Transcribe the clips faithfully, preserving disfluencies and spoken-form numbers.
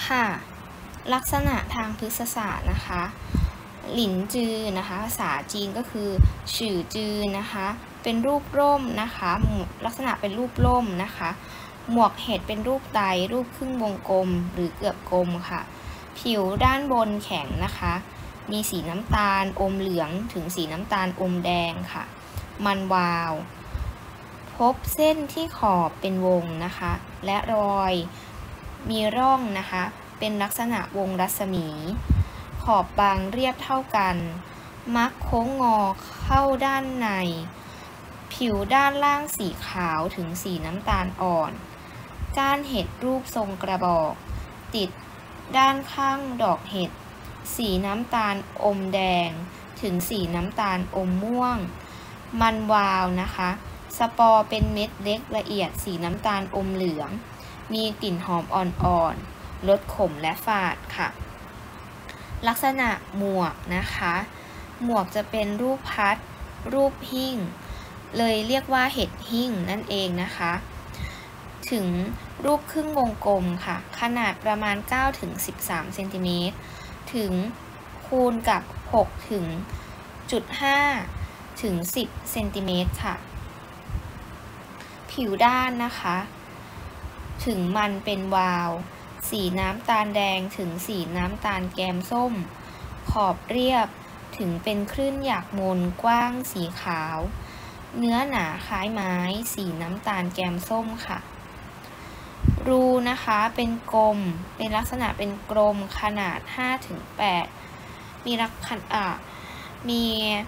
ค่ะลักษณะทางพฤกษศาสตร์นะคะหลินจือนะคะภาษาจีนก็คือฉื่อจือนะคะเป็นรูปร่มนะคะลักษณะเป็นรูปร่มนะคะหมวกเห็ดเป็นรูปไตรูปครึ่งวงกลมหรือเกือบกลมค่ะผิวด้านบนแข็งนะคะมีสีน้ำตาลอมเหลืองถึงสีน้ำตาลอมแดงค่ะมันวาวพบเส้นที่ขอบเป็นวงนะคะและรอยมีร่องนะคะเป็นลักษณะวงรัศมีขอบบางเรียบเท่ากันมักโค้งงอเข้าด้านในผิวด้านล่างสีขาวถึงสีน้ำตาลอ่อนก้านเห็ดรูปทรงกระบอกติดด้านข้างดอกเห็ดสีน้ำตาลอมแดงถึงสีน้ำตาลอมม่วงมันวาวนะคะสปอร์เป็นเม็ดเล็กละเอียดสีน้ำตาลอมเหลืองมีกลิ่นหอมอ่อนๆลดขมและฝาดค่ะลักษณะหมวกนะคะหมวกจะเป็นรูปพัดรูปหิ้งเลยเรียกว่าเห็ดหิ้งนั่นเองนะคะถึงรูปครึ่งวงกลมค่ะขนาดประมาณเก้าถึงสิบสามเซนติเมตรถึงคูณกับหกถึงจุดห้าถึงสิบเซนติเมตรค่ะผิวด้านนะคะถึงมันเป็นวาวสีน้ำตาลแดงถึงสีน้ำตาลแกมส้มขอบเรียบถึงเป็นคลื่นหยักมนกว้างสีขาวเนื้อหนาคล้ายไม้สีน้ำตาลแกมส้มค่ะรูนะคะเป็นกลมเป็นลักษณะเป็นกลมขนาด ห้าถึงแปด มีลักษณะมี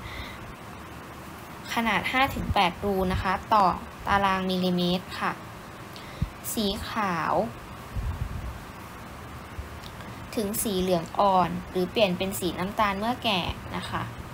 ขนาด ห้าถึงแปด รูนะคะต่อตารางมิลลิเมตรค่ะสีขาวถึงสีเหลืองอ่อนหรือเปลี่ยนเป็นสีน้ำตาลเมื่อแก่นะคะ